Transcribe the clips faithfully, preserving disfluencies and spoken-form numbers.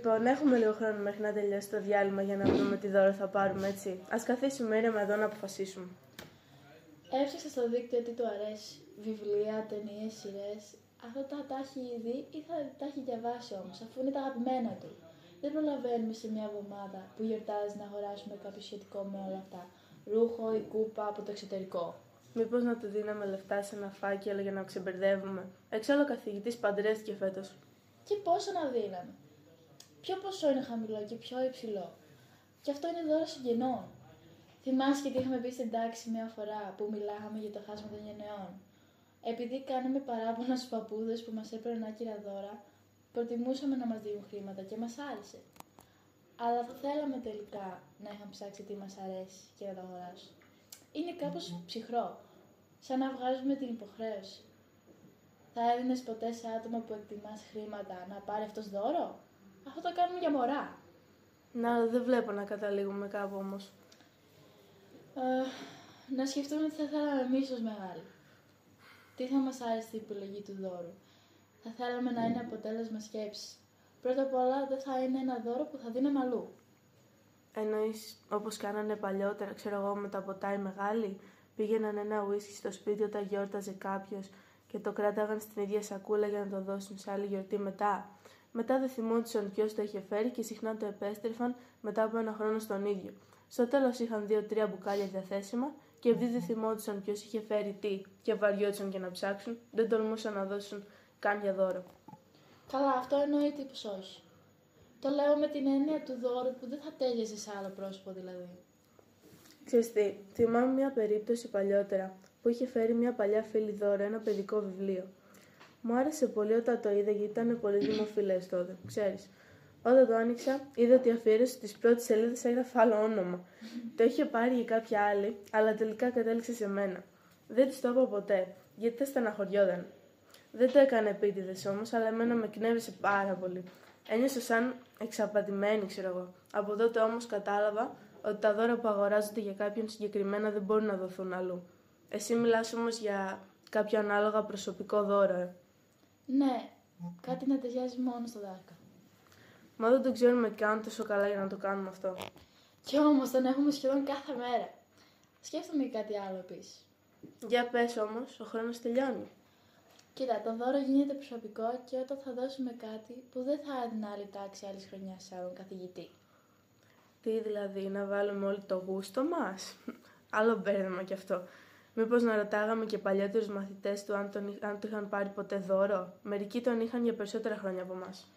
Λοιπόν, έχουμε λίγο χρόνο μέχρι να τελειώσει το διάλειμμα για να δούμε τι δώρο θα πάρουμε, έτσι. Ας καθίσουμε ήρεμα εδώ να αποφασίσουμε. Έψαξα στο δίκτυο τι του αρέσει. Βιβλία, ταινίες, σειρές. Αυτό τα, τα έχει ήδη ή θα τα έχει διαβάσει όμως, αφού είναι τα αγαπημένα του. Δεν προλαβαίνουμε σε μια εβδομάδα που γιορτάζει να αγοράσουμε κάποιο σχετικό με όλα αυτά. Ρούχο ή κούπα από το εξωτερικό. Μήπως να του δίναμε λεφτά σε ένα φάκελο για να ξεμπερδεύουμε. Εξάλλου ο καθηγητής παντρεύτηκε φέτος. Και πόσο να δίναμε. Ποιο ποσό είναι χαμηλό και ποιο υψηλό. Και αυτό είναι δώρο συγγενών. Θυμάσαι και τι είχαμε πει στην τάξη μια φορά που μιλάγαμε για το χάσμα των γενεών. Επειδή κάναμε παράπονα στους παππούδες που μας έπαιρναν άκυρα δώρα, προτιμούσαμε να μας δίνουν χρήματα και μας άρεσε. Αλλά θα θέλαμε τελικά να είχαν ψάξει τι μας αρέσει και να το αγοράσουν. Είναι κάπως ψυχρό, σαν να βγάζουμε την υποχρέωση. Θα έδινες ποτέ σε άτομο που εκτιμάς χρήματα να πάρει αυτός δώρο? Αυτό το κάνουμε για μωρά. Να, δεν βλέπω να καταλήγουμε κάπου όμως. Ε, να σκεφτούμε τι θα θέλαμε εμείς ως μεγάλοι. Τι θα μας άρεσε η επιλογή του δώρου. Θα θέλαμε να είναι αποτέλεσμα σκέψης. Πρώτα απ' όλα δεν θα είναι ένα δώρο που θα δίναμε αλλού. Εννοείς όπως κάνανε παλιότερα, ξέρω εγώ, με τα ποτά οι μεγάλοι, πήγαιναν ένα ουίσκι στο σπίτι όταν γιόρταζε κάποιος και το κράταγαν στην ίδια σακούλα για να το δώσουν σε άλλη γιορτή μετά. Μετά δεν θυμόντουσαν ποιος το είχε φέρει και συχνά το επέστρεφαν μετά από ένα χρόνο στον ίδιο. Στο τέλος είχαν δύο-τρία μπουκάλια διαθέσιμα και επειδή δεν θυμόντουσαν ποιος είχε φέρει τι και βαριόντουσαν για να ψάξουν, δεν τολμούσαν να δώσουν κάμια δώρο. Καλά, αυτό εννοείται πως όχι. Το λέω με την έννοια του δώρου που δεν θα τέλειωσε σε άλλο πρόσωπο δηλαδή. Ξέρεις τι, θυμάμαι μια περίπτωση παλιότερα που είχε φέρει μια παλιά φίλη δώρο ένα παιδικό βιβλίο. Μου άρεσε πολύ όταν το είδα γιατί ήταν πολύ δημοφιλές τότε, ξέρεις. Όταν το άνοιξα, είδα ότι η αφιέρωση της πρώτης σελίδας έγραφε άλλο όνομα. Το είχε πάρει για κάποια άλλη, αλλά τελικά κατέληξε σε μένα. Δεν της το είπα ποτέ, γιατί δεν στεναχωριόταν. Δεν το έκανε επίτηδες όμως, αλλά εμένα με κνεύρισε πάρα πολύ. Ένιωσα σαν εξαπατημένη, ξέρω εγώ. Από τότε όμως κατάλαβα ότι τα δώρα που αγοράζονται για κάποιον συγκεκριμένα δεν μπορούν να δοθούν αλλού. Εσύ μιλάς όμως για κάποιο ανάλογα προσωπικό δώρο, ε. Ναι, κάτι να ταιριάζει μόνο στο Δάρκα. Μα δεν το ξέρουμε καν τόσο καλά για να το κάνουμε αυτό. Κι όμως τον έχουμε σχεδόν κάθε μέρα. Σκέφτομαι κάτι άλλο επίσης. Για πες όμως, ο χρόνος τελειώνει. Κοίτα, το δώρο γίνεται προσωπικό και όταν θα δώσουμε κάτι που δεν θα έδινε άλλη τάξη άλλης χρονιάς σε άλλον καθηγητή. Τι δηλαδή, να βάλουμε όλοι το γούστο μας? Άλλο μπέρδεμα κι αυτό. Μήπως να ρωτάγαμε και παλιότερους μαθητές του αν, τον, αν του είχαν πάρει ποτέ δώρο? Μερικοί τον είχαν για περισσότερα χρόνια από εμάς.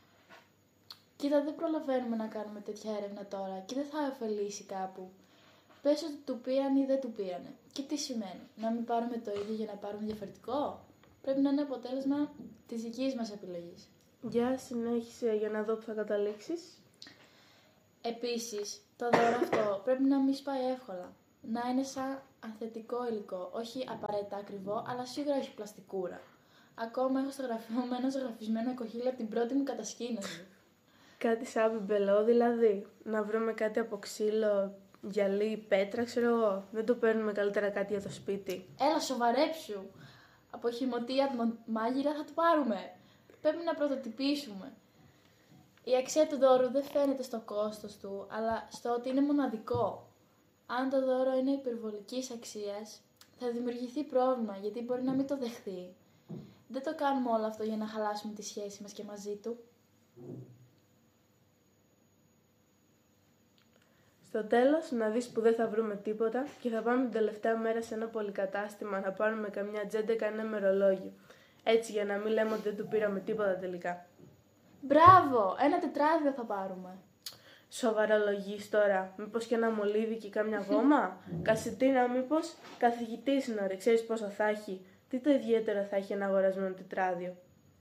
Κοίτα, δεν προλαβαίνουμε να κάνουμε τέτοια έρευνα τώρα και δεν θα ωφελήσει κάπου. Πες ότι του πήραν ή δεν του πήρανε. Και τι σημαίνει, να μην πάρουμε το ίδιο για να πάρουμε διαφορετικό? Πρέπει να είναι αποτέλεσμα της δικής μας επιλογής. Για συνέχισε για να δω που θα καταλήξεις. Επίσης, το δώρο αυτό πρέπει να μην σπάει εύκολα. Να είναι σαν ανθετικό υλικό, όχι απαραίτητα ακριβό, αλλά σίγουρα έχει πλαστικούρα. Ακόμα έχω στο γραφείο μου ένα ζωγραφισμένο κοχύλι από την πρώτη μου κατασκήνωση. Κάτι σαν μπιμπελό δηλαδή. Να βρούμε κάτι από ξύλο, γυαλί, πέτρα, ξέρω εγώ. Δεν το παίρνουμε καλύτερα κάτι για το σπίτι? Έλα, σοβαρέψου. Από χυμωτία μάγειρα θα το πάρουμε. Πρέπει να πρωτοτυπήσουμε. Η αξία του δώρου δεν φαίνεται στο κόστος του, αλλά στο ότι είναι μοναδικό. Αν το δώρο είναι υπερβολικής αξίας, θα δημιουργηθεί πρόβλημα γιατί μπορεί να μην το δεχθεί. Δεν το κάνουμε όλο αυτό για να χαλάσουμε τη σχέση μας και μαζί του. Στο τέλος, να δεις που δεν θα βρούμε τίποτα και θα πάμε την τελευταία μέρα σε ένα πολυκατάστημα να πάρουμε καμιά τζέντα, κανένα μερολόγιο. Έτσι, για να μην λέμε ότι δεν του πήραμε τίποτα τελικά. Μπράβο! Ένα τετράδιο θα πάρουμε. Σοβαρολογείς τώρα? Μήπως και ένα μολύβι και κάμια γόμα? Κασετίνα, μήπως? Καθηγητής είναι, ρε, ξέρεις πόσα θα έχει? Τι το ιδιαίτερο θα έχει ένα αγορασμένο τετράδιο?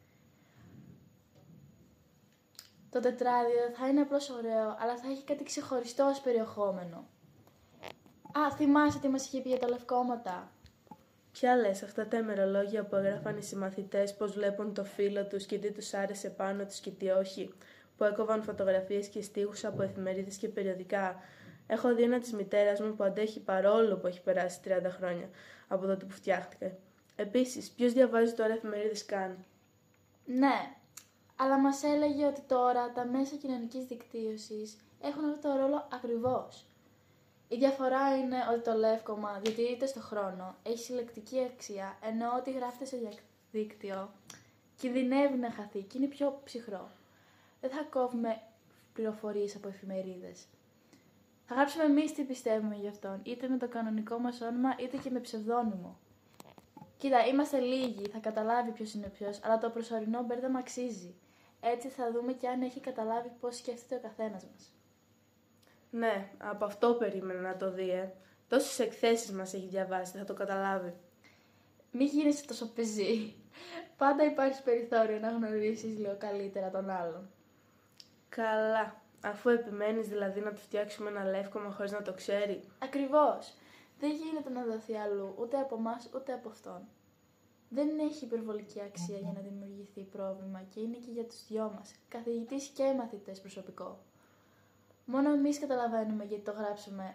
Το τετράδιο θα είναι απλώς ωραίο, αλλά θα έχει κάτι ξεχωριστό ως περιεχόμενο. Α, θυμάσαι τι μας είχε πει για τα λευκόματα? Ποια λες, αυτά τα ημερολόγια που έγραφαν οι συμμαθητές πώς βλέπουν το φίλο τους και τι τους άρεσε πάνω τους και τι όχι, που έκοβαν φωτογραφίες και στίχους από εφημερίδες και περιοδικά? Έχω δει ένα της μητέρας μου που αντέχει παρόλο που έχει περάσει τριάντα χρόνια από τότε που φτιάχτηκε. Επίσης, ποιος διαβάζει τώρα εφημερίδες καν? Ναι, Αλλά μας έλεγε ότι τώρα τα μέσα κοινωνικής δικτύωσης έχουν αυτό το ρόλο ακριβώς. Η διαφορά είναι ότι το λεύκομα διατηρείται στο χρόνο, έχει συλλεκτική αξία, ενώ ό,τι γράφεται σε διαδίκτυο κινδυνεύει να χαθεί και είναι πιο ψυχρό. Δεν θα κόβουμε πληροφορίες από εφημερίδες. Θα γράψουμε εμείς τι πιστεύουμε γι' αυτόν, είτε με το κανονικό μας όνομα, είτε και με ψευδόνυμο. Κοίτα, είμαστε λίγοι, θα καταλάβει ποιος είναι ποιος, αλλά το προσωρινό μπέρδεμα αξίζει. Έτσι θα δούμε και αν έχει καταλάβει πώς σκέφτεται ο καθένας μας. Ναι, από αυτό περίμενα να το δει, ε. Τόσες εκθέσεις μας έχει διαβάσει, θα το καταλάβει. Μη γίνεσαι τόσο πεζή. Πάντα υπάρχει περιθώριο να γνωρίσεις λίγο καλύτερα τον άλλον. Καλά. Αφού επιμένεις δηλαδή να του φτιάξουμε ένα λεύκομα χωρίς να το ξέρει. Ακριβώς. Δεν γίνεται να δοθεί αλλού, ούτε από εμάς ούτε από αυτόν. Δεν έχει υπερβολική αξία για να δημιουργηθεί πρόβλημα και είναι και για τους δυο μας, καθηγητής και μαθητές προσωπικό. Μόνο εμείς καταλαβαίνουμε γιατί το γράψαμε.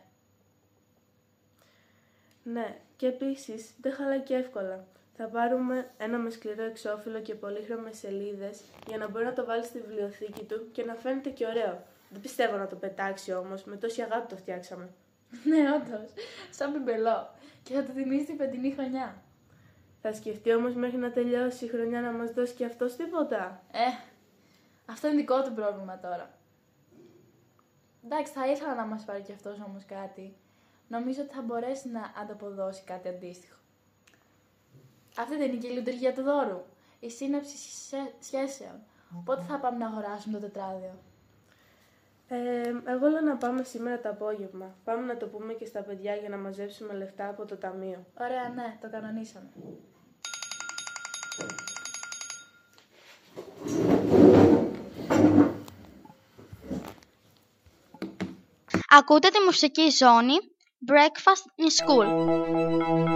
Ναι, και επίσης δεν χαλάει και εύκολα. Θα πάρουμε ένα με σκληρό εξώφυλλο και πολύχρωμες σελίδες για να μπορεί να το βάλει στη βιβλιοθήκη του και να φαίνεται και ωραίο. Δεν πιστεύω να το πετάξει όμως, με τόση αγάπη το φτιάξαμε. Ναι, όντως, σαν μπιμπελό. Και θα του θυμίσει την φετινή χρονιά. Θα σκεφτεί όμως μέχρι να τελειώσει η χρονιά να μας δώσει και αυτός τίποτα. Ε, αυτό είναι δικό του πρόβλημα τώρα. Εντάξει, θα ήθελα να μας πάρει και αυτός όμως κάτι. Νομίζω ότι θα μπορέσει να ανταποδώσει κάτι αντίστοιχο. Αυτή δεν είναι και η λειτουργία του δώρου. Η σύναψη σχέσεων. Πότε θα πάμε να αγοράσουμε το τετράδιο? Ε, εγώ λέω να πάμε σήμερα το απόγευμα. Πάμε να το πούμε και στα παιδιά για να μαζέψουμε λεφτά από το ταμείο. Ωραία, ναι, το κανονίσαμε. Ακούτε τη μουσική ζώνη Breakfast in School.